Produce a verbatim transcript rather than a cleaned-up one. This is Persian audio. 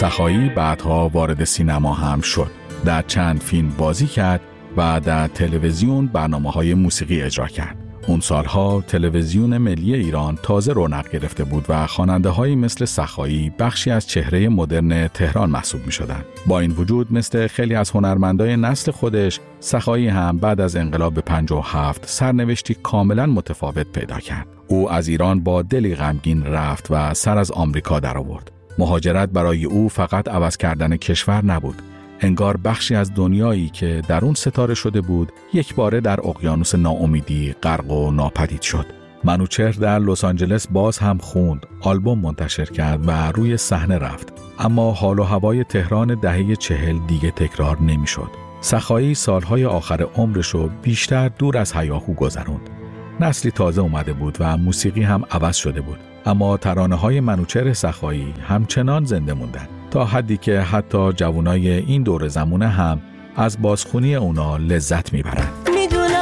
سخایی بعدها وارد سینما هم شد. در چند فیلم بازی کرد و در تلویزیون برنامه‌های موسیقی اجرا کرد. اون سالها تلویزیون ملی ایران تازه رونق گرفته بود و خواننده‌هایی مثل سخایی بخشی از چهره مدرن تهران محسوب می‌شدند. با این وجود مثل خیلی از هنرمندای نسل خودش، سخایی هم بعد از انقلاب پنجاه و هفت سرنوشتی کاملاً متفاوت پیدا کرد. او از ایران با دلی غمگین رفت و سر از آمریکا درآورد. مهاجرت برای او فقط عوض کردن کشور نبود. انگار بخشی از دنیایی که در اون ستاره شده بود یک باره در اقیانوس ناامیدی غرق و ناپدید شد. منوچهر در لس آنجلس باز هم خوند، آلبوم منتشر کرد و روی صحنه رفت. اما حال و هوای تهران دهه چهل دیگه تکرار نمی‌شد. سخایی سالهای آخر عمرشو بیشتر دور از هیاهو گذروند. نسلی تازه اومده بود و موسیقی هم عوض شده بود. اما ترانه‌های منوچهر سخایی همچنان زنده موندن، تا حدی که حتی جوانای این دور زمونه هم از بازخوانی اونا لذت میبرن. میدونم